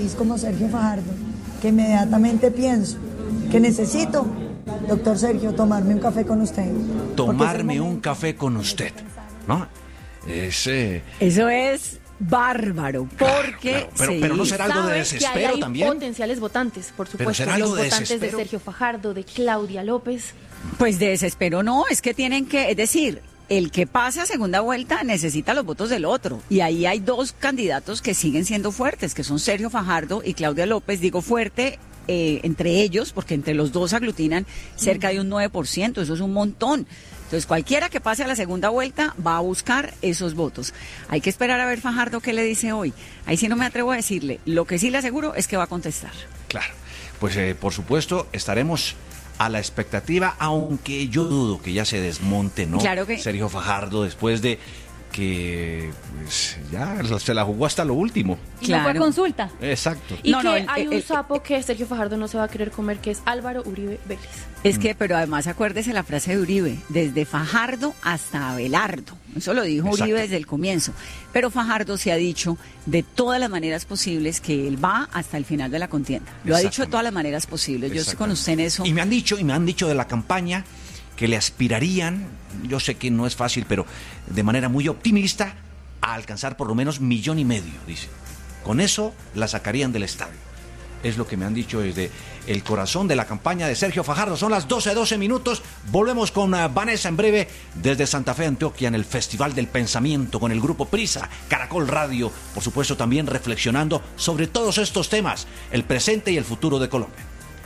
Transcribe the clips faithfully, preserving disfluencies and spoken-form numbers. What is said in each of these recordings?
Es como Sergio Fajardo, que inmediatamente pienso que necesito, doctor Sergio, tomarme un café con usted. Tomarme un café con usted, ¿no? Ese... Eso es bárbaro, porque... Claro, claro. Pero, sí. pero no será algo de desespero que hay también. Potenciales votantes, por Pero supuesto. será algo Los de votantes desespero. de Sergio Fajardo, de Claudia López. Pues de desespero no, es que tienen que, es decir, el que pase a segunda vuelta necesita los votos del otro. Y ahí hay dos candidatos que siguen siendo fuertes, que son Sergio Fajardo y Claudia López. Digo fuerte eh, entre ellos, porque entre los dos aglutinan cerca de un nueve por ciento, eso es un montón. Entonces, cualquiera que pase a la segunda vuelta va a buscar esos votos. Hay que esperar a ver Fajardo qué le dice hoy. Ahí sí no me atrevo a decirle. Lo que sí le aseguro es que va a contestar. Claro, pues eh, por supuesto estaremos a la expectativa, aunque yo dudo que ya se desmonte, ¿no? Claro que... Sergio Fajardo, después de que pues, ya se la jugó hasta lo último. Y Claro. no fue consulta. Exacto. Y No, que no, el- hay el- un el- sapo que Sergio Fajardo no se va a querer comer, que es Álvaro Uribe Vélez. Es que, pero además acuérdese la frase de Uribe, desde Fajardo hasta Abelardo. Eso lo dijo Exacto. Uribe desde el comienzo. Pero Fajardo se ha dicho de todas las maneras posibles que él va hasta el final de la contienda. Lo ha dicho de todas las maneras posibles. Yo estoy con usted en eso. Y me han dicho, y me han dicho de la campaña que le aspirarían, yo sé que no es fácil, pero de manera muy optimista, a alcanzar por lo menos millón y medio, dice. Con eso la sacarían del estadio. Es lo que me han dicho desde el corazón de la campaña de Sergio Fajardo. Son las doce, doce minutos. Volvemos con uh, Vanessa en breve desde Santa Fe, Antioquia, en el Festival del Pensamiento con el grupo Prisa, Caracol Radio. Por supuesto, también reflexionando sobre todos estos temas, el presente y el futuro de Colombia.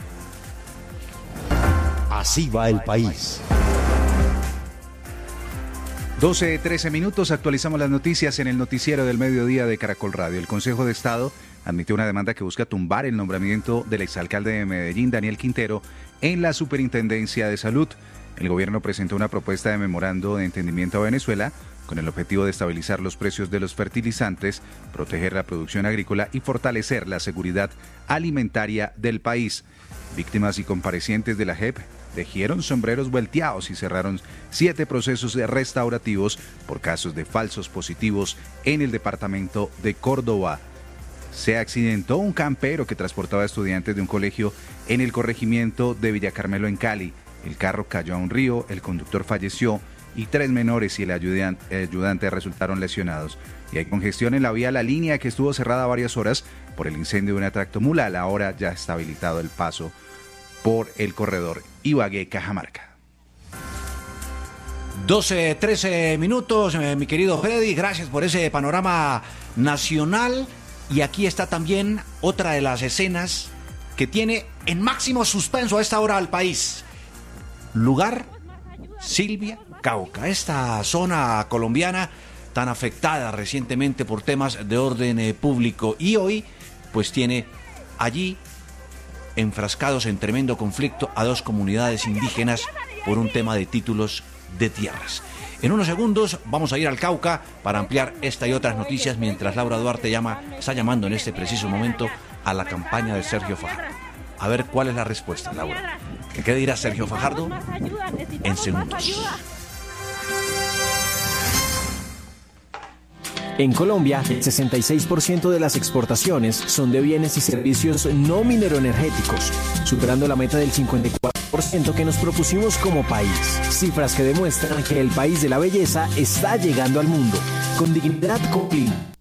Así va el país. doce, trece minutos, actualizamos las noticias en el noticiero del mediodía de Caracol Radio. El Consejo de Estado admitió una demanda que busca tumbar el nombramiento del exalcalde de Medellín, Daniel Quintero, en la Superintendencia de Salud. El gobierno presentó una propuesta de memorando de entendimiento a Venezuela con el objetivo de estabilizar los precios de los fertilizantes, proteger la producción agrícola y fortalecer la seguridad alimentaria del país. Víctimas y comparecientes de la J E P tejieron sombreros volteados y cerraron siete procesos restaurativos por casos de falsos positivos en el departamento de Córdoba. Se accidentó un campero que transportaba estudiantes de un colegio en el corregimiento de Villa Carmelo en Cali. El carro cayó a un río, el conductor falleció y tres menores y el ayudante, el ayudante resultaron lesionados. Y hay congestión en la vía La Línea, que estuvo cerrada varias horas por el incendio de una tractomula. A la hora ya está habilitado el paso por el corredor Ibagué-Cajamarca. doce, trece minutos, eh, mi querido Freddy, gracias por ese panorama nacional. Y aquí está también otra de las escenas que tiene en máximo suspenso a esta hora al país. Lugar, Silvia, Cauca, esta zona colombiana tan afectada recientemente por temas de orden eh, público. Y hoy, pues tiene allí enfrascados en tremendo conflicto a dos comunidades indígenas por un tema de títulos de tierras. En unos segundos vamos a ir al Cauca para ampliar esta y otras noticias mientras Laura Duarte llama, está llamando en este preciso momento a la campaña de Sergio Fajardo. A ver cuál es la respuesta, Laura. ¿Qué dirá Sergio Fajardo? En segundos. En Colombia, el sesenta y seis por ciento de las exportaciones son de bienes y servicios no mineroenergéticos, superando la meta del cincuenta y cuatro por ciento que nos propusimos como país. Cifras que demuestran que el país de la belleza está llegando al mundo. Con dignidad, con